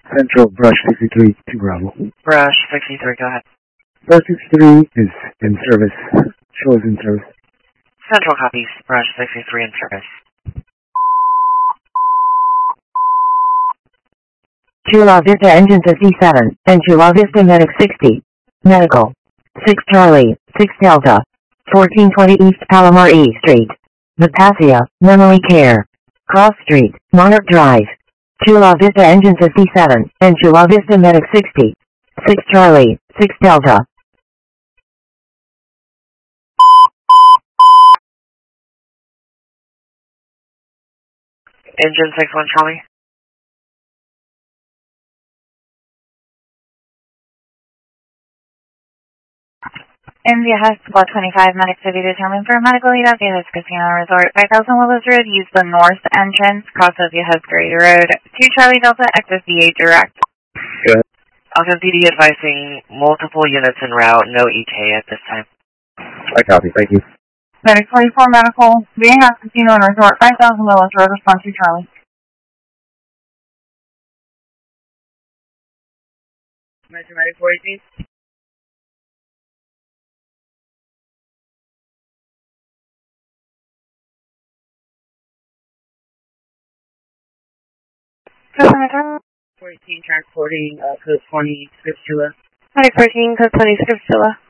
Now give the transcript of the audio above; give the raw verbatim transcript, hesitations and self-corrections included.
Central, Brush sixty-three to Bravo. Brush sixty-three, go ahead. Brush sixty-three is in service. Shows in service. Central copies. Brush sixty-three in service. Chula Vista Engine fifty-seven, and Chula Vista Medic sixty. Medical. six Charlie, six Delta. fourteen twenty East Palomar E Street. Vipassia, Memory Care. Cross Street, Monarch Drive. Chula Vista Engine fifty-seven, and Chula Vista Medic sixty. six Charlie, six Delta. Engine six one Charlie. In Viejas, Squad twenty-five, medics to be determined for a medical lead at Viejas Casino Resort. five thousand Willows Road, use the north entrance, cross of Viejas Grady Road. two Charlie Delta, exit V eight direct. Good. Alpha P D advising multiple units en route, no E K at this time. I copy, thank you. Medic twenty-four medical, Viejas Casino and Resort, five thousand Willows Road, response to Charlie. Medic medic forty-three. fourteen, transporting uh, code twenty, Scriptula. Medic fourteen, code twenty, Scriptula.